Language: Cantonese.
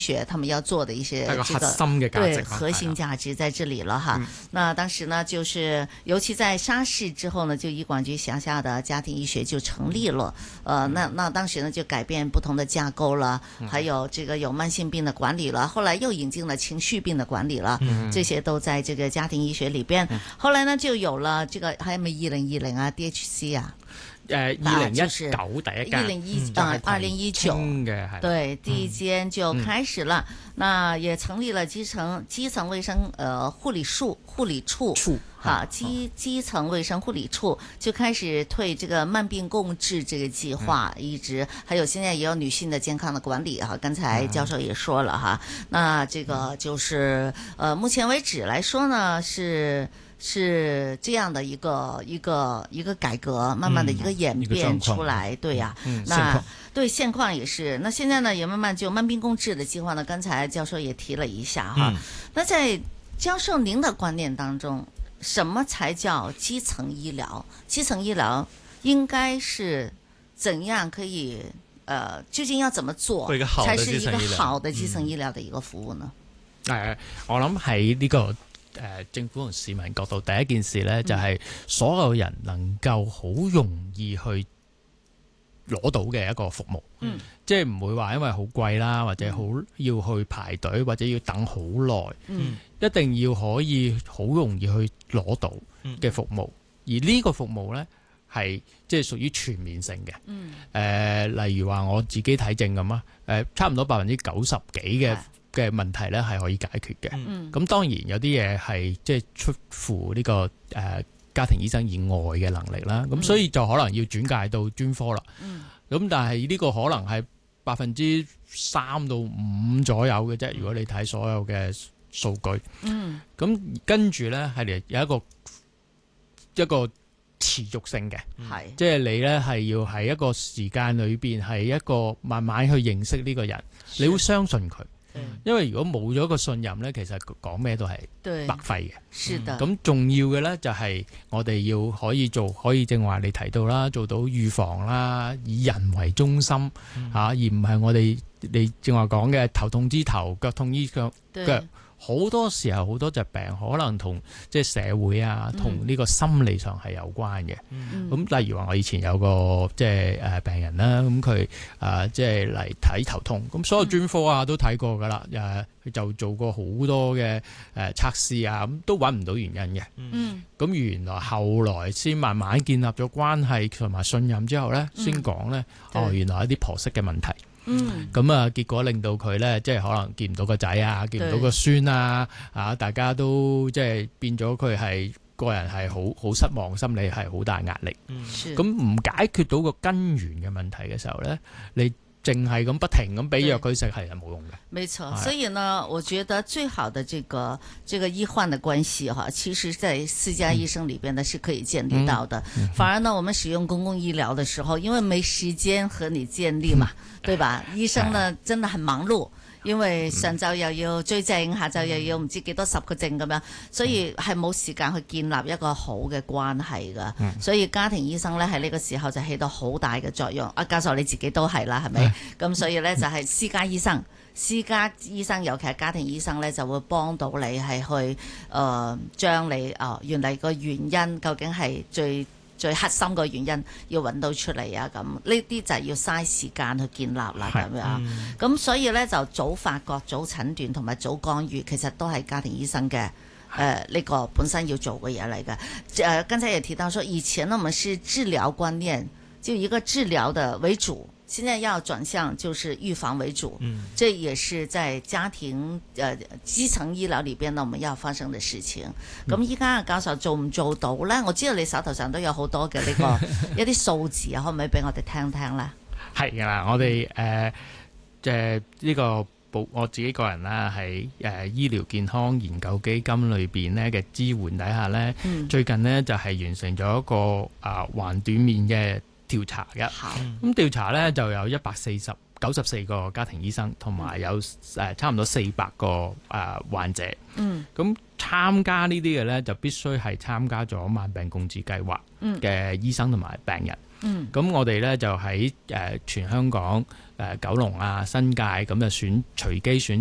學他們要做的一些核心嘅價值， 對核心價值在這裡了哈。那當時呢，就是尤其在沙士之後呢，就醫管局轄下的家庭醫學就成立了。那當時呢就改變不同的架構了，還有這個有慢性病的管理了，後來又引進了情緒病的管理了，這些都在這個家庭醫學裡邊。後來呢就有了這個係咪2020啊 DHC 啊 2019第一間 2019嘅對第一間就開始了，那也成立了基層衛生護理處哈，基層衛生護理處就開始推這個慢病共治這個計劃，一直還有現在也有女性的健康的管理哈，剛才教授也說了哈，那這個就是目前為止來說呢是這樣的一個改革，慢慢的一個演變出來，對呀，那對現況也是。那現在呢，也慢慢就慢病共治的計劃呢，剛才教授也提了一下哈。那在教授您的觀念當中，什麼才叫基層醫療？基層醫療應該是怎樣可以究竟要怎麼做才是一個好的基層醫療的一個服務呢？ 我諗喺呢個政府同市民角度，第一件事呢，就係所有人能夠好容易去攞到嘅一個服務，即係唔會話因為好貴啦，或者好要去排隊，或者要等好耐，一定要可以好容易去攞到嘅服務。而呢個服務呢，係即係屬於全面性嘅。例如話我自己睇症咁啊，差唔多90%幾嘅問題咧係可以解決嘅。咁當然有啲嘢係即係出乎呢個家庭醫生以外嘅能力啦。咁所以就可能要轉介到專科啦。咁但係呢個可能係3%到5%左右嘅啫。如果你睇所有嘅數據，咁跟住咧係有一個持續性嘅，即係你咧係要喺一個時間裏邊係一個慢慢去認識呢個人，你會相信佢。因為如果冇咗個信任咧，其實講咩都係白費嘅。咁重要嘅咧就係我哋要可以正話你提到啦，做到預防啦，以人為中心而唔係我哋你正話講嘅頭痛醫頭，腳痛醫腳。好多時候好多疾病可能同即係社會啊，同呢個心理上係有關嘅。咁例如話我以前有個即係病人啦，咁佢即係嚟睇頭痛，咁所有專科啊都睇過噶啦，佢就做過好多嘅測試啊，咁都揾唔到原因嘅。咁原來後來先慢慢建立咗關係同埋信任之後咧，先講咧原來有啲婆媳嘅問題。結果令到佢咧，即係可能見唔到個仔啊，見唔到個孫啊，大家都即係變咗佢係個人係好失望，心理係好大壓力。咁唔解決到個根源嘅問題嘅時候咧，你淨係咁不停咁俾藥佢食係冇用嘅。 沒錯，所以呢，我覺得最好的這個醫患的關係哈，其實在私家醫生裏邊呢是可以建立到的。反而呢，我們使用公共醫療的時候，因為沒時間和你建立嘛，對吧？醫生呢真的很忙碌，因為上晝又要追症，下晝又要唔知幾多10個症咁樣，所以係冇時間去建立一個好嘅關係噶。所以家庭醫生呢喺呢個時候就起到好大嘅作用。教授你自己都係啦，係咪？咁所以呢，就係私家醫生，尤其係家庭醫生呢，就會幫到你係去將你原嚟個原因究竟係最核心個原因要揾到出嚟啊！咁呢啲就係要嘥時間去建立啦，咁樣。咁所以呢，就早發覺、早診斷同埋早干預，其實都係家庭醫生嘅呢個本身要做嘅嘢嚟嘅。剛才也提到說，以前呢，我們是治療觀念，就一個治療的為主。現在要轉向就是預防為主，這也是在家庭基層醫療裏邊呢，我們要發生的事情。咁依家教授做唔做到呢？我知道你手頭上都有好多嘅呢個一啲數字啊，可唔可以俾我哋聽聽呢？ 係噶啦，我哋呢個我自己個人啦，喺醫療健康研究基金裏邊呢嘅支援底下呢，最近呢就係完成咗一個橫斷面嘅調查嘅。咁調查咧就有94個家庭醫生，同埋有差唔多400個患者。咁參加呢啲嘅咧就必須係參加咗慢病共治計劃嘅醫生同埋病人。 咁我哋咧就喺全香港九龍啊、新界咁就隨機選